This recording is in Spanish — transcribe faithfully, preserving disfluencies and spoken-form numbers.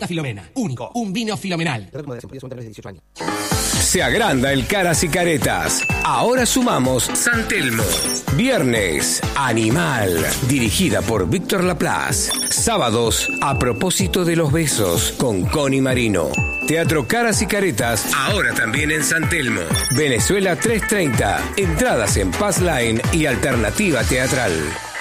Santa Filomena. Único. Un vino filomenal. Se agranda el Caras y Caretas. Ahora sumamos San Telmo. Viernes, Animal, dirigida por Víctor Laplace. Sábados, A propósito de los besos, con Connie Marino. Teatro Caras y Caretas, ahora también en San Telmo. Venezuela trescientos treinta. Entradas en Pass Line y Alternativa Teatral.